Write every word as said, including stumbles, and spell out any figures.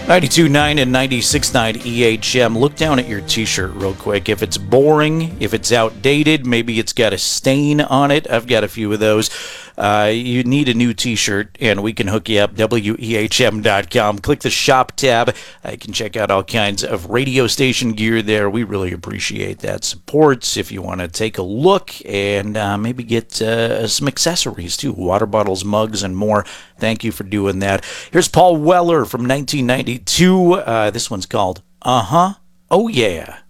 ninety-two point nine and ninety-six point nine E H M. Look down at your t-shirt real quick. If it's boring, if it's outdated, maybe it's got a stain on it. I've got a few of those. Uh, you need a new t-shirt, and we can hook you up. W E H M dot com. Click the shop tab. I can check out all kinds of radio station gear there. We really appreciate that support. If you want to take a look and uh, maybe get uh, some accessories too, water bottles, mugs, and more, thank you for doing that. Here's Paul Weller from nineteen ninety-two. Uh, this one's called Uh-huh, Oh Yeah.